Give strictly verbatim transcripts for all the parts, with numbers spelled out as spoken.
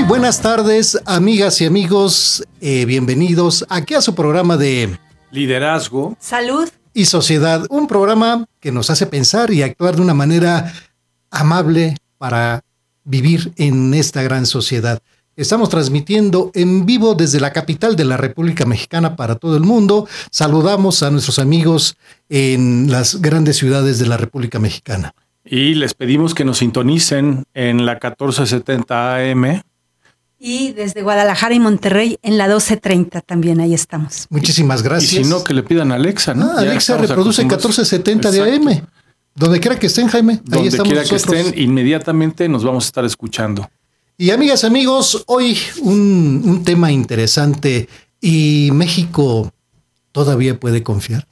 buenas tardes, amigas y amigos. Eh, bienvenidos aquí a su programa de Liderazgo, Salud y Sociedad. Un programa que nos hace pensar y actuar de una manera amable para vivir en esta gran sociedad. Estamos transmitiendo en vivo desde la capital de la República Mexicana para todo el mundo. Saludamos a nuestros amigos en las grandes ciudades de la República Mexicana. Y les pedimos que nos sintonicen en la catorce setenta A M. Y desde Guadalajara y Monterrey en la doce treinta también, ahí estamos. Muchísimas gracias. Y si no, que le pidan a Alexa, ¿no? Ah, Alexa reproduce catorce setenta de A M. Donde quiera que estén, Jaime. Donde ahí estamos quiera nosotros. que estén, inmediatamente nos vamos a estar escuchando. Y amigas, amigos, hoy un, un tema interesante. ¿Y México todavía puede confiar?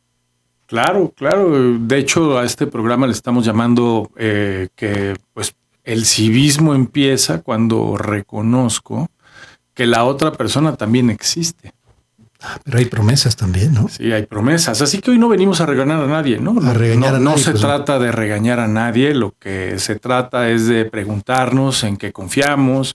Claro, claro. De hecho, a este programa le estamos llamando eh, que pues el civismo empieza cuando reconozco que la otra persona también existe. Ah, pero hay promesas también, ¿no? Sí, hay promesas. Así que hoy no venimos a regañar a nadie, ¿no? A regañar no, a no nadie, se pues, trata de regañar a nadie. Lo que se trata es de preguntarnos en qué confiamos.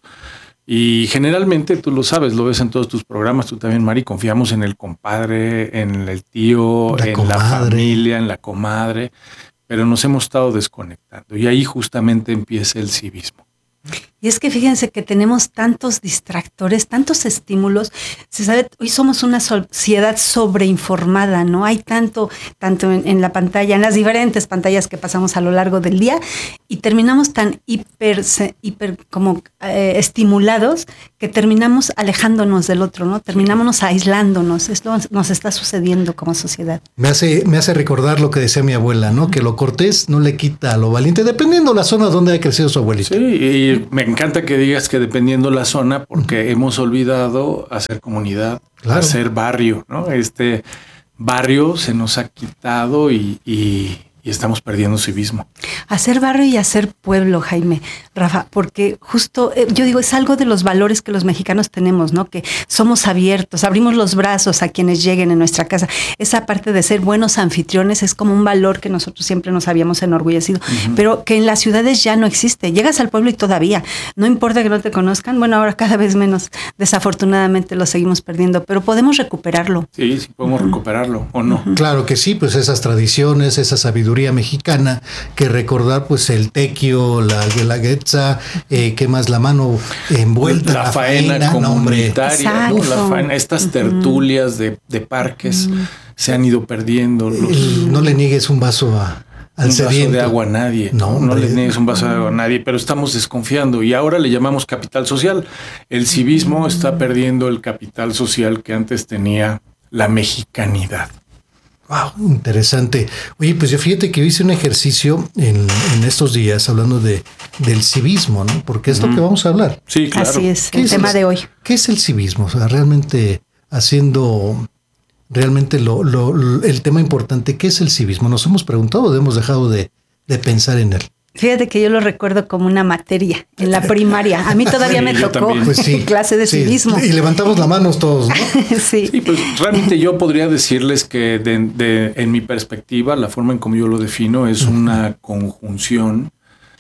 Y generalmente, tú lo sabes, lo ves en todos tus programas, tú también, Mari, confiamos en el compadre, en el tío, la en comadre. la familia, en la comadre, pero nos hemos estado desconectando. Y ahí justamente empieza el civismo. Y es que fíjense que tenemos tantos distractores, tantos estímulos. Se sabe, hoy somos una sociedad sobreinformada, ¿no? Hay tanto, tanto en, en la pantalla, en las diferentes pantallas que pasamos a lo largo del día, y terminamos tan hiper, hiper como eh, estimulados que terminamos alejándonos del otro, ¿no? Terminamos aislándonos. Esto nos está sucediendo como sociedad. Me hace, me hace recordar lo que decía mi abuela, ¿no? Que lo cortés no le quita a lo valiente, dependiendo la zona donde haya crecido su abuelito. Sí, y me encanta que digas que dependiendo la zona, porque uh-huh. hemos olvidado hacer comunidad, claro. hacer barrio, ¿no? Este barrio se nos ha quitado y, y, y estamos perdiendo civismo. Hacer barrio y hacer pueblo, Jaime, Rafa, porque justo, eh, yo digo, es algo de los valores que los mexicanos tenemos, ¿no? Que somos abiertos, abrimos los brazos a quienes lleguen en nuestra casa. Esa parte de ser buenos anfitriones es como un valor que nosotros siempre nos habíamos enorgullecido, uh-huh. pero que en las ciudades ya no existe. Llegas al pueblo y todavía, no importa que no te conozcan, bueno, ahora cada vez menos, desafortunadamente lo seguimos perdiendo, pero podemos recuperarlo. Sí, sí podemos uh-huh. recuperarlo, ¿o no? Uh-huh. Claro que sí, pues esas tradiciones, esa sabiduría mexicana, que recordar pues el tequio, la guelaguetza, eh, ¿qué más? La mano envuelta, la, la faena, faena comunitaria, ¿no? La faena, estas uh-huh. tertulias de, de parques uh-huh. se han ido perdiendo. Los, el, no le niegues un vaso a al un sediento. vaso de agua a nadie. No, no, no le niegues un vaso de agua a nadie, pero estamos desconfiando y ahora le llamamos capital social. El civismo uh-huh. está perdiendo el capital social que antes tenía la mexicanidad. Wow, interesante. Oye, pues yo fíjate que hice un ejercicio en, en estos días hablando de del civismo, ¿no? Porque es uh-huh. lo que vamos a hablar. Sí, claro. Así es, el tema es, de hoy. ¿Qué es el civismo? O sea, realmente haciendo realmente lo, lo, lo, el tema importante, ¿qué es el civismo? Nos hemos preguntado, hemos dejado de, de pensar en él. Fíjate que yo lo recuerdo como una materia en la primaria. A mí todavía sí, me tocó pues sí, clase de sí, civismo. Y levantamos las manos todos, ¿no? sí. sí, pues realmente yo podría decirles que de, de, en mi perspectiva, la forma en como yo lo defino es uh-huh. una conjunción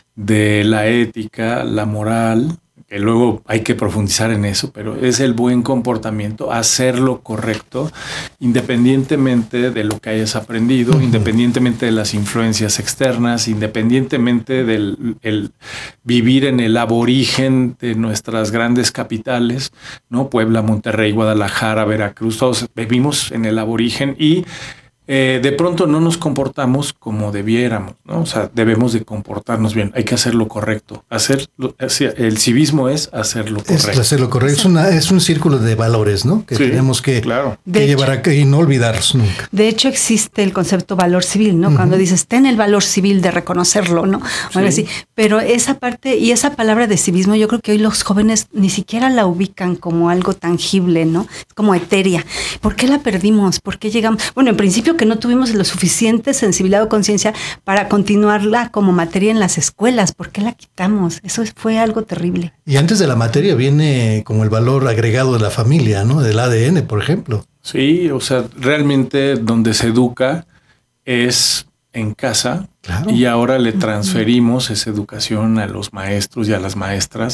de la ética, la moral, que luego hay que profundizar en eso, pero es el buen comportamiento, hacer lo correcto, independientemente de lo que hayas aprendido, uh-huh. independientemente de las influencias externas, independientemente del el vivir en el aborigen de nuestras grandes capitales, ¿no? Puebla, Monterrey, Guadalajara, Veracruz, todos vivimos en el aborigen y Eh, de pronto no nos comportamos como debiéramos, ¿no? O sea, debemos de comportarnos bien. Hay que hacer lo correcto. Hacer lo, el civismo es hacer lo correcto. Es hacer lo correcto. Es, una, es un círculo de valores, ¿no? Que sí, tenemos que, claro. que llevar a y no olvidarlos nunca. De hecho, existe el concepto valor civil, ¿no? Uh-huh. Cuando dices, ten el valor civil de reconocerlo, ¿no? Bueno, sí. sí. Pero esa parte y esa palabra de civismo, yo creo que hoy los jóvenes ni siquiera la ubican como algo tangible, ¿no? Como etérea. ¿Por qué la perdimos? ¿Por qué llegamos? Bueno, en principio que no tuvimos lo suficiente sensibilidad o conciencia para continuarla como materia en las escuelas. ¿Por qué la quitamos? Eso fue algo terrible. Y antes de la materia viene como el valor agregado de la familia, ¿no? Del A D N, por ejemplo. Sí, o sea, realmente donde se educa es en casa, claro, y ahora le transferimos esa educación a los maestros y a las maestras.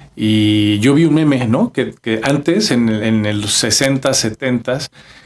Y yo vi un meme, ¿no? Que, que antes, en, en los sesenta, setenta,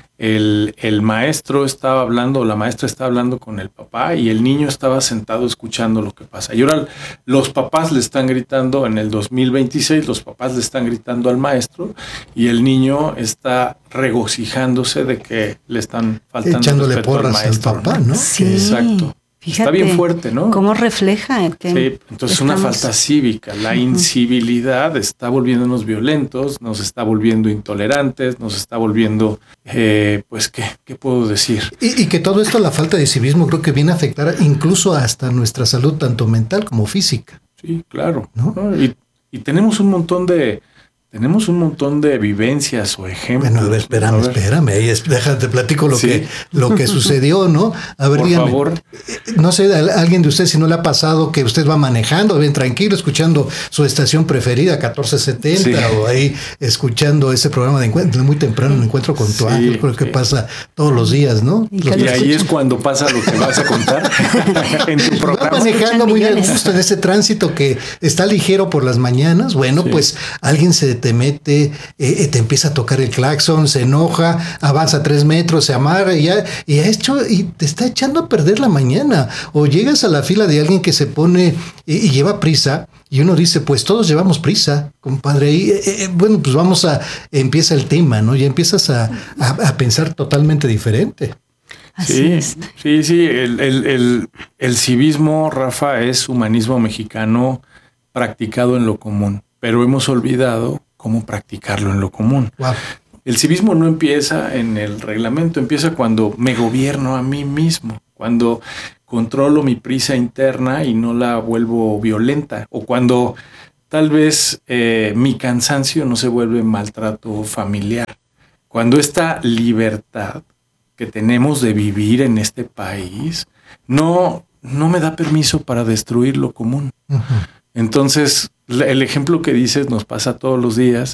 el, el maestro estaba hablando, o la maestra estaba hablando con el papá y el niño estaba sentado escuchando lo que pasa. Y ahora los papás le están gritando, en el dos mil veintiséis, los papás le están gritando al maestro y el niño está regocijándose de que le están faltando echándole respeto porras al maestro, al papá, ¿no? ¿no? Sí. Exacto. Fíjate, está bien fuerte, ¿no? Cómo refleja que sí, entonces estamos... una falta cívica. La incivilidad está volviéndonos violentos, nos está volviendo intolerantes, nos está volviendo, eh, pues, ¿qué, qué puedo decir? Y, y que todo esto, la falta de civismo, creo que viene a afectar incluso hasta nuestra salud, tanto mental como física. Sí, claro. ¿No? ¿no? Y, y tenemos un montón de... Tenemos un montón de vivencias o ejemplos. Bueno, a ver, espérame, a ver. espérame. Ahí es, déjate, platico lo, sí. que, lo que sucedió, ¿no? A ver, por dígame. favor. No sé, a alguien de usted si no le ha pasado que usted va manejando, bien tranquilo, escuchando su estación preferida, catorce setenta, sí. o ahí escuchando ese programa de encuentro, muy temprano, el encuentro con tu sí, ángel, creo que sí. pasa todos los días, ¿no? Y, los y ahí es cuando pasa lo que vas a contar en tu programa. Va manejando muy a gusto en ese tránsito que está ligero por las mañanas. Bueno, sí. pues alguien se te mete, eh, te empieza a tocar el claxon, se enoja, avanza tres metros, se amarra y ya, y, ha hecho, y te está echando a perder la mañana. O llegas a la fila de alguien que se pone y, y lleva prisa y uno dice, pues todos llevamos prisa, compadre. Y eh, eh, bueno, pues vamos a, empieza el tema, ¿no? Ya empiezas a, a, a pensar totalmente diferente. Así sí, es. sí, sí. El, el, el, el civismo, Rafa, es humanismo mexicano practicado en lo común, pero hemos olvidado cómo practicarlo en lo común. Wow. El civismo no empieza en el reglamento, empieza cuando me gobierno a mí mismo, cuando controlo mi prisa interna y no la vuelvo violenta, o cuando tal vez eh, mi cansancio no se vuelve maltrato familiar. Cuando esta libertad que tenemos de vivir en este país no, no me da permiso para destruir lo común. Uh-huh. Entonces, el ejemplo que dices nos pasa todos los días.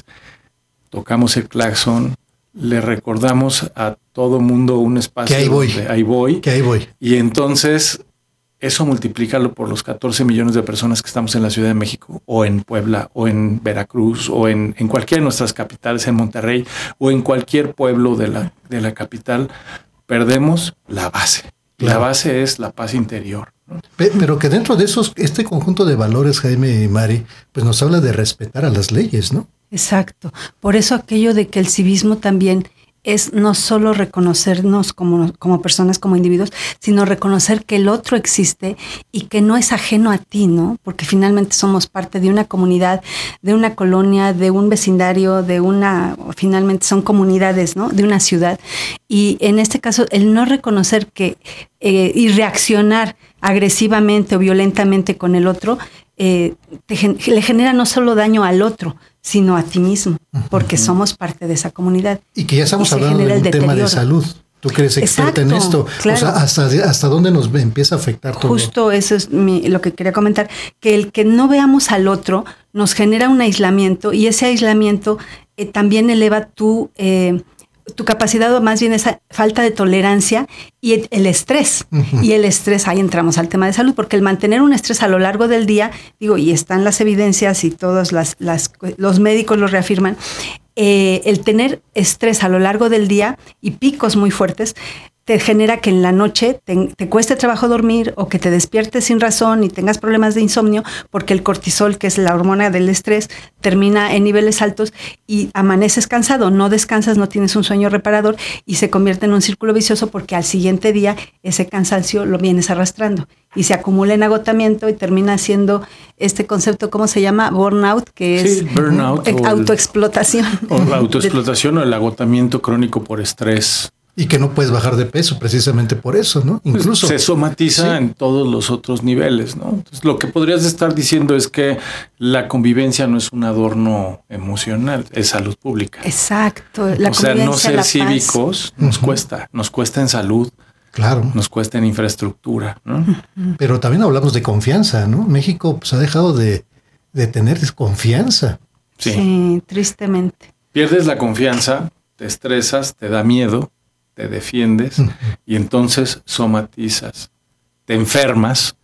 Tocamos el claxon, le recordamos a todo mundo un espacio que ahí voy, donde ahí voy, que ahí voy. Y entonces eso multiplícalo por los catorce millones de personas que estamos en la Ciudad de México, o en Puebla, o en Veracruz, o en, en cualquiera de nuestras capitales, en Monterrey, o en cualquier pueblo de la, de la capital. Perdemos la base. Claro. La base es la paz interior, ¿no? Pero que dentro de esos, este conjunto de valores, Jaime y Mari, pues nos habla de respetar a las leyes, ¿no? Exacto. Por eso aquello de que el civismo también es no solo reconocernos como, como personas, como individuos, sino reconocer que el otro existe y que no es ajeno a ti, ¿no? Porque finalmente somos parte de una comunidad, de una colonia, de un vecindario, de una, finalmente son comunidades, ¿no? De una ciudad. Y en este caso, el no reconocer que eh, y reaccionar agresivamente o violentamente con el otro, eh, te, le genera no solo daño al otro, sino a ti mismo, porque uh-huh. somos parte de esa comunidad. Y que ya estamos hablando de un tema de salud. Tú que eres experta en esto. Claro. O sea, ¿hasta, ¿hasta dónde nos empieza a afectar todo? Justo eso es mi, lo que quería comentar, que el que no veamos al otro nos genera un aislamiento, y ese aislamiento eh, también eleva tu, eh, tu capacidad, o más bien esa falta de tolerancia y el, el estrés. Uh-huh. Y el estrés, ahí entramos al tema de salud, porque el mantener un estrés a lo largo del día, digo, y están las evidencias y todos las, las, los médicos lo reafirman, eh, el tener estrés a lo largo del día y picos muy fuertes, te genera que en la noche te, te cueste trabajo dormir, o que te despiertes sin razón y tengas problemas de insomnio, porque el cortisol, que es la hormona del estrés, termina en niveles altos y amaneces cansado, no descansas, no tienes un sueño reparador y se convierte en un círculo vicioso, porque al siguiente día ese cansancio lo vienes arrastrando y se acumula en agotamiento y termina siendo este concepto, ¿cómo se llama? Burnout, que sí, es burnout, eh, autoexplotación. O la autoexplotación o el agotamiento crónico por estrés. Y que no puedes bajar de peso precisamente por eso, ¿no? Incluso se somatiza sí. en todos los otros niveles, ¿no? Entonces, lo que podrías estar diciendo es que la convivencia no es un adorno emocional, es salud pública. Exacto. La o sea, no ser cívicos paz. nos uh-huh. cuesta, nos cuesta en salud. Claro. Nos cuesta en infraestructura, ¿no? Pero también hablamos de confianza, ¿no? México pues, ha dejado de, de tener desconfianza. Sí. sí, tristemente. Pierdes la confianza, te estresas, te da miedo, te defiendes uh-huh. y entonces somatizas. te enfermas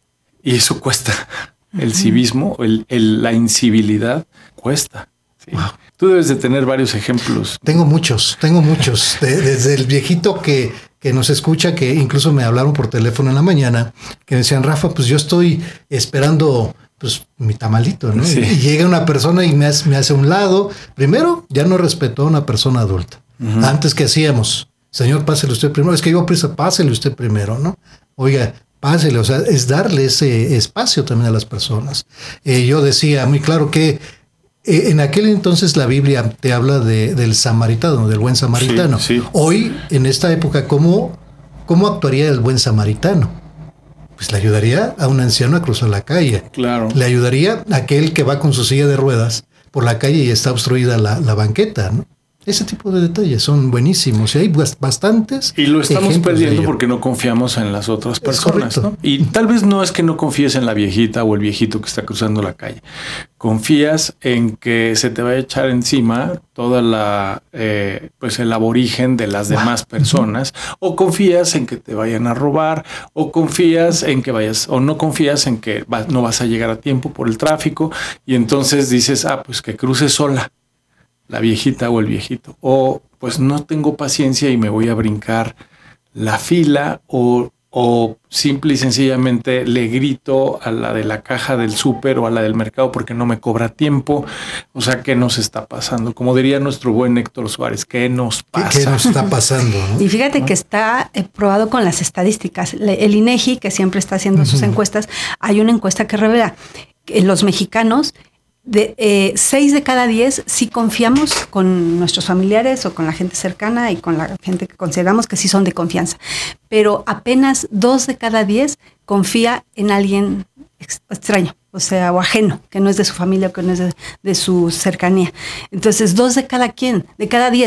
y eso cuesta. El uh-huh. civismo, el, el, la incivilidad cuesta. Sí. Wow. Tú debes de tener varios ejemplos. Tengo muchos, tengo muchos. De, desde el viejito que, que nos escucha, que incluso me hablaron por teléfono en la mañana, que me decían, Rafa, pues yo estoy esperando pues mi tamalito, ¿no? Sí. Y, y llega una persona y me hace, me hace a un lado. Primero, ya no respetó a una persona adulta. Uh-huh. Antes, ¿qué hacíamos? Señor, pásele usted primero. Es que iba prisa, pásele usted primero, ¿no? Oiga, pásele, o sea, es darle ese espacio también a las personas. Eh, yo decía muy claro que eh, en aquel entonces la Biblia te habla de, del samaritano, del buen samaritano. Sí, sí. Hoy, en esta época, ¿cómo, ¿cómo actuaría el buen samaritano? Pues le ayudaría a un anciano a cruzar la calle. Claro. Le ayudaría a aquel que va con su silla de ruedas por la calle y está obstruida la, la banqueta, ¿no? Ese tipo de detalles son buenísimos y hay bastantes. Y lo estamos perdiendo porque no confiamos en las otras personas, ¿no? Y tal vez no es que no confíes en la viejita o el viejito que está cruzando la calle. Confías en que se te va a echar encima toda la, eh, pues el aborigen de las demás personas, o confías en que te vayan a robar, o confías en que vayas, o no confías en que va, no vas a llegar a tiempo por el tráfico, y entonces dices, ah, pues que cruce sola la viejita o el viejito, o pues no tengo paciencia y me voy a brincar la fila, o, o simple y sencillamente le grito a la de la caja del súper o a la del mercado porque no me cobra tiempo. O sea, ¿qué nos está pasando? Como diría nuestro buen Héctor Suárez, ¿qué nos pasa? ¿Qué, qué nos está pasando? ¿No? Y fíjate ¿no? que está eh, probado con las estadísticas. El INEGI, que siempre está haciendo uh-huh. sus encuestas, hay una encuesta que revela que los mexicanos, de eh, seis de cada diez sí confiamos con nuestros familiares o con la gente cercana y con la gente que consideramos que sí son de confianza, pero apenas dos de cada diez confía en alguien extraño, o sea, o ajeno, que no es de su familia o que no es de, de su cercanía. Entonces, dos de cada quien, de cada diez